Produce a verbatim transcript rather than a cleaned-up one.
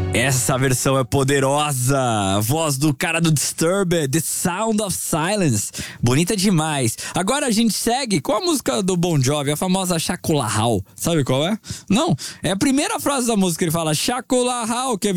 Essa versão é poderosa. Voz do cara do Disturbed, The Sound of Silence. Bonita demais. Agora a gente segue com a música do Bon Jovi, a famosa Shakulahau. Sabe qual é? Não, é a primeira frase da música, ele fala Shakulahau, quer ver?